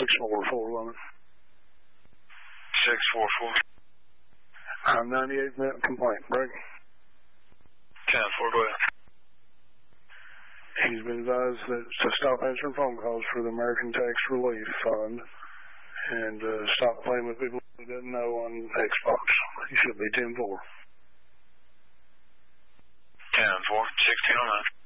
64411. 644. 98 minute complaint. Break. 10-4, go ahead. He's been advised that to stop answering phone calls for the American Tax Relief Fund and stop playing with people he doesn't know on Xbox. He should be 10-4. 10-4, 1609.